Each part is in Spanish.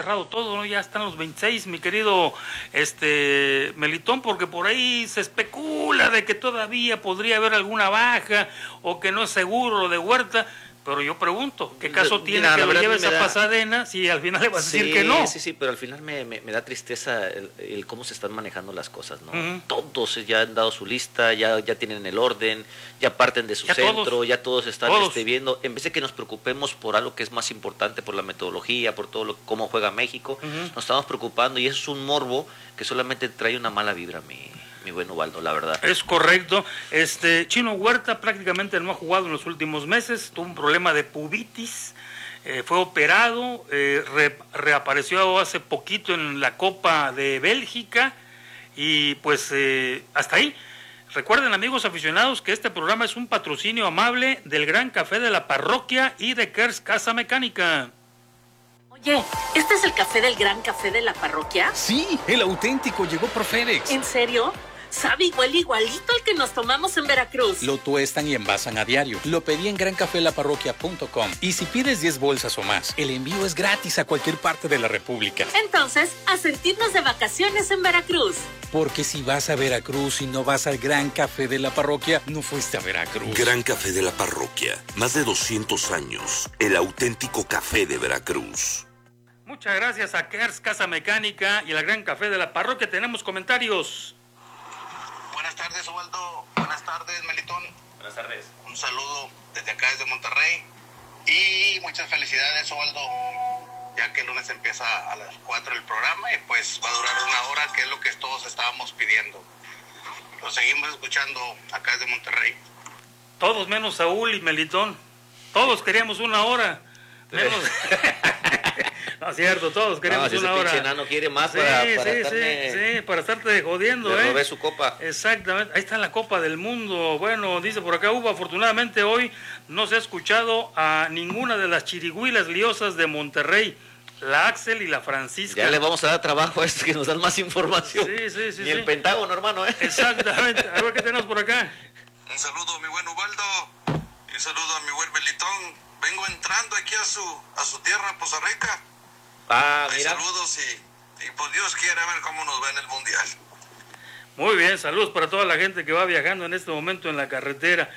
cerrado todo, ¿no? Ya están los 26, mi querido Melitón, porque por ahí se especula de que todavía podría haber alguna baja o que no es seguro lo de Huerta. Pero yo pregunto, ¿qué caso tiene que lo lleves a Pasadena si al final le vas a decir que no? Sí, pero al final me da tristeza el cómo se están manejando las cosas, ¿no? Todos ya han dado su lista, ya tienen el orden, ya parten de su centro, ya todos están viendo. En vez de que nos preocupemos por algo que es más importante, por la metodología, por todo cómo juega México, nos estamos preocupando y eso es un morbo que solamente trae una mala vibra a mi buen Ubaldo, la verdad. Es correcto. Chino Huerta prácticamente no ha jugado en los últimos meses, tuvo un problema de pubitis, fue operado, reapareció hace poquito en la Copa de Bélgica y pues hasta ahí. Recuerden, amigos aficionados, que este programa es un patrocinio amable del Gran Café de la Parroquia y de Kers Casa Mecánica. Oye, ¿este es el café del Gran Café de la Parroquia? Sí, el auténtico llegó por FedEx. ¿En serio? Sabe igualito al que nos tomamos en Veracruz. Lo tuestan y envasan a diario. Lo pedí en grancafelaparroquia.com. Y si pides 10 bolsas o más, el envío es gratis a cualquier parte de la República. Entonces, a sentirnos de vacaciones en Veracruz. Porque si vas a Veracruz y no vas al Gran Café de la Parroquia, no fuiste a Veracruz. Gran Café de la Parroquia. Más de 200 años. El auténtico café de Veracruz. Muchas gracias a Kers Casa Mecánica y al Gran Café de la Parroquia. Tenemos comentarios. Buenas tardes, Ubaldo. Buenas tardes, Melitón. Buenas tardes. Un saludo desde acá, desde Monterrey. Y muchas felicidades, Ubaldo. Ya que el lunes empieza a las 4 el programa y pues va a durar 1 hora, que es lo que todos estábamos pidiendo. Lo seguimos escuchando acá desde Monterrey. Todos menos Saúl y Melitón. Todos queríamos 1 hora. Menos... No es cierto, todos queremos si 1 hora. Ese enano quiere más para estarte jodiendo, Le robé su copa. Exactamente, ahí está la Copa del Mundo. Bueno, dice por acá Hugo, afortunadamente hoy no se ha escuchado a ninguna de las chirigüilas liosas de Monterrey, la Axel y la Francisca. Ya le vamos a dar trabajo a estos que nos dan más información. Sí. Ni el Pentágono, hermano, Exactamente, a ver qué tenemos por acá. Un saludo a mi buen Ubaldo y un saludo a mi buen Melitón. Vengo entrando aquí a su tierra, Poza Rica. Mira. Saludos y pues Dios quiere ver cómo nos va en el Mundial. Muy bien, saludos para toda la gente que va viajando en este momento en la carretera.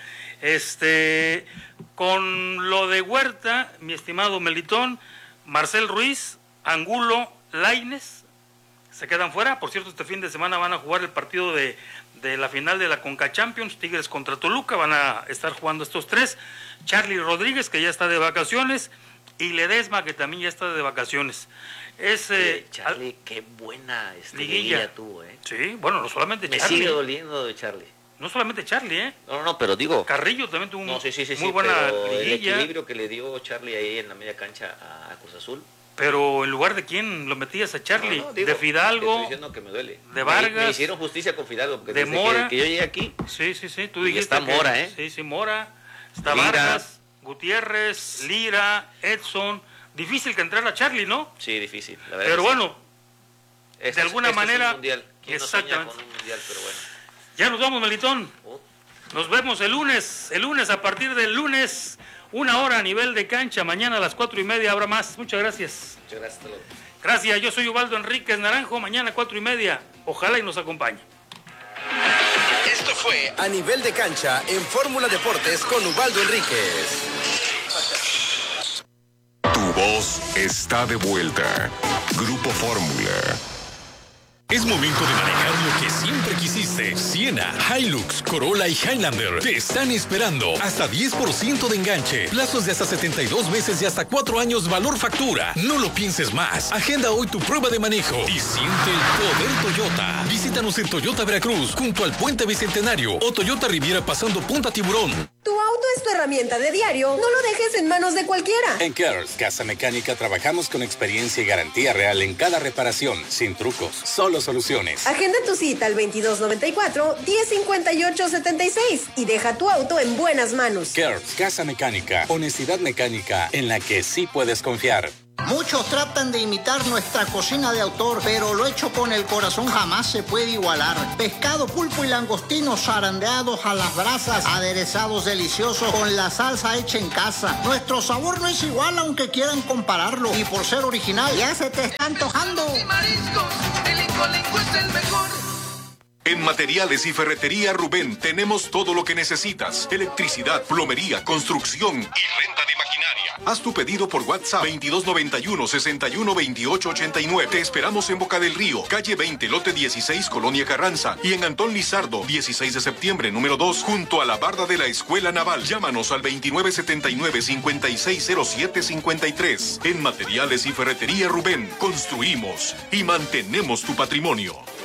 Con lo de Huerta, mi estimado Melitón, Marcel Ruiz, Angulo, Lainez, se quedan fuera. Por cierto, este fin de semana van a jugar el partido de la final de la Conca Champions, Tigres contra Toluca, van a estar jugando estos tres. Charlie Rodríguez, que ya está de vacaciones, y Ledesma, que también ya está de vacaciones. Charlie, qué buena liguilla tuvo, Sí, bueno, no solamente Charlie. Me sigue doliendo de Charlie. No solamente Charlie, No, pero digo... Carrillo también tuvo muy buena liguilla. El equilibrio que le dio Charlie ahí en la media cancha a Cruz Azul. Pero en lugar de quién lo metías a Charlie, de Fidalgo, estoy diciendo que me duele. De Vargas, me hicieron justicia con Fidalgo, porque de Mora, que yo llegué aquí. Sí, tú dijiste está Mora, Sí, Mora, está Lira, Vargas, Gutiérrez, Lira, Edson. Difícil que entrara Charlie, ¿no? Sí, difícil. La verdad. Pero bueno, de alguna manera. Es un mundial. ¿Quién no sueña con un mundial? Pero bueno. Ya nos vamos, Melitón. Nos vemos el lunes. El lunes, a partir del lunes, 1 hora a nivel de cancha. Mañana a las 4:30 habrá más. Muchas gracias. Muchas gracias. Gracias, yo soy Ubaldo Enríquez Naranjo. Mañana 4:30. Ojalá y nos acompañe. Esto fue A Nivel de Cancha en Fórmula Deportes con Ubaldo Enríquez. Tu voz está de vuelta. Grupo Fórmula. Es momento de manejar lo que siempre quisiste. Siena, Hilux, Corolla y Highlander te están esperando. Hasta 10% de enganche. Plazos de hasta 72 meses y hasta 4 años valor factura. No lo pienses más. Agenda hoy tu prueba de manejo y siente el poder Toyota. Visítanos en Toyota Veracruz, junto al Puente Bicentenario o Toyota Riviera pasando Punta Tiburón. Tu auto es tu herramienta de diario. No lo dejes en manos de cualquiera. En Kers Casa Mecánica trabajamos con experiencia y garantía real en cada reparación, sin trucos, solo soluciones. Agenda tu cita al 2294-1058-76 y deja tu auto en buenas manos. Kers Casa Mecánica, honestidad mecánica en la que sí puedes confiar. Muchos tratan de imitar nuestra cocina de autor, pero lo hecho con el corazón jamás se puede igualar. Pescado, pulpo y langostinos zarandeados a las brasas, aderezados deliciosos con la salsa hecha en casa. Nuestro sabor no es igual aunque quieran compararlo, y por ser original ya se te está antojando. El Incolenco es el mejor. En Materiales y Ferretería Rubén tenemos todo lo que necesitas: electricidad, plomería, construcción y renta de maquinaria. Haz tu pedido por WhatsApp 2291-612889. Te esperamos en Boca del Río, calle 20, lote 16, Colonia Carranza, y en Antón Lizardo, 16 de septiembre, número 2, junto a la barda de la Escuela Naval. Llámanos al 2979-560753. En Materiales y Ferretería Rubén construimos y mantenemos tu patrimonio.